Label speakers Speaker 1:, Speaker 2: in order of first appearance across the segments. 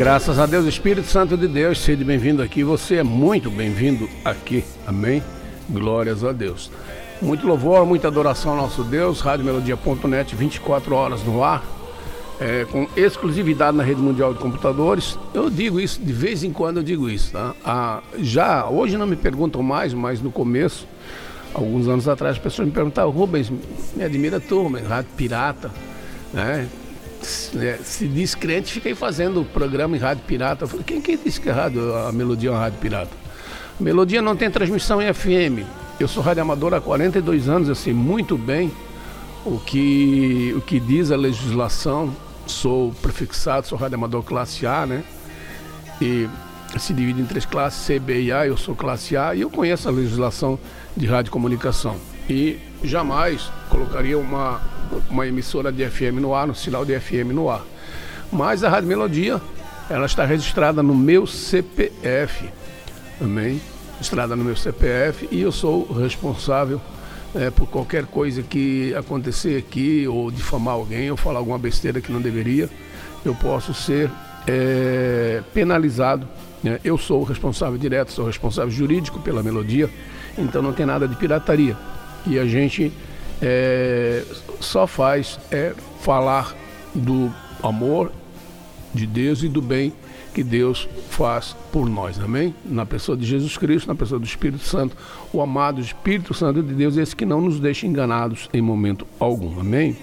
Speaker 1: Graças a Deus, Espírito Santo de Deus, seja bem-vindo aqui. Você é muito bem-vindo aqui. Amém? Glórias a Deus. Muito louvor, muita adoração ao nosso Deus. Radiomelodia.net, 24 horas no ar, com exclusividade na rede mundial de computadores. Eu digo isso, de vez em quando eu digo isso, tá? Hoje não me perguntam mais, mas no começo, alguns anos atrás, as pessoas me perguntavam: Rubens, me admira tu, Rubens, rádio pirata, né? Se diz crente, fica aí fazendo programa em rádio pirata. Eu falei: quem disse que a Melodia é uma rádio pirata? A Melodia não tem transmissão em FM. Eu sou rádio amador há 42 anos, eu sei muito bem o que diz a legislação. Sou prefixado, sou rádio amador classe A, né? E se divide em 3 classes, C, B e A. Eu sou classe A e eu conheço a legislação de radiocomunicação. E jamais colocaria uma emissora de FM no ar, no sinal de FM no ar. Mas a Rádio Melodia, ela está registrada no meu CPF. Amém? Registrada no meu CPF, e eu sou responsável por qualquer coisa que acontecer aqui, ou difamar alguém, ou falar alguma besteira que não deveria, eu posso ser penalizado, né? Eu sou o responsável direto, sou o responsável jurídico pela Melodia, então não tem nada de pirataria. E a gente só faz falar do amor de Deus e do bem que Deus faz por nós, amém? Na pessoa de Jesus Cristo, na pessoa do Espírito Santo, o amado Espírito Santo de Deus, esse que não nos deixa enganados em momento algum, amém?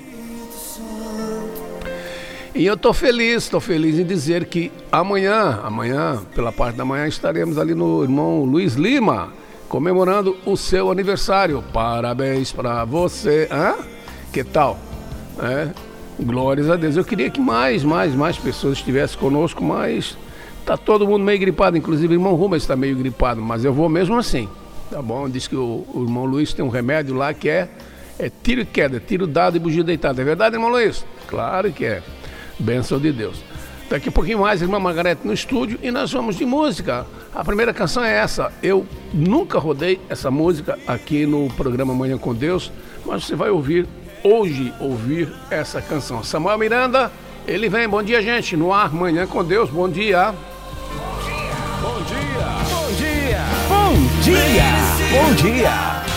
Speaker 1: E eu estou feliz em dizer que amanhã, pela parte da manhã, estaremos ali no irmão Luiz Lima, comemorando o seu aniversário. Parabéns para você, que tal? Glórias a Deus. Eu queria que mais pessoas estivessem conosco, mas tá todo mundo meio gripado, inclusive o irmão Rubens está meio gripado, mas eu vou mesmo assim, tá bom? Diz que o irmão Luiz tem um remédio lá que é tiro e queda, tiro dado e bugio deitado. É verdade, irmão Luiz? Claro que é. Bênção de Deus. Daqui a pouquinho mais, irmã Margarete no estúdio, e nós vamos de música. A primeira canção é essa. Eu nunca rodei essa música aqui no programa Manhã com Deus, mas você vai ouvir essa canção. Samuel Miranda, ele vem. Bom dia, gente, no ar, Manhã com Deus. Bom dia.
Speaker 2: Bom dia. Bom dia. Bom dia. Bom dia.